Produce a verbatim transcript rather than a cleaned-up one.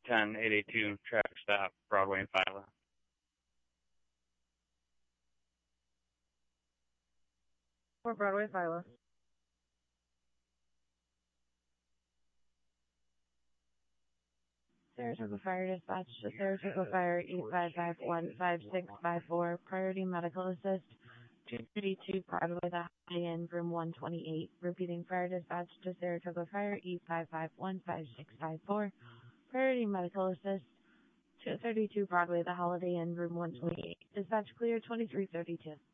ten eight eighty-two, traffic stop, Broadway and Philo. For Broadway, Philo. Saratoga Fire Dispatch to Saratoga Fire eight five five one five six five four. Priority medical assist. two thirty-two Broadway, the Holiday Inn, room one twenty-eight. Repeating fire dispatch to Saratoga Fire eight five five one five six five four. Priority medical assist. two thirty-two Broadway, the Holiday Inn, room one twenty-eight. Dispatch clear twenty-three thirty-two.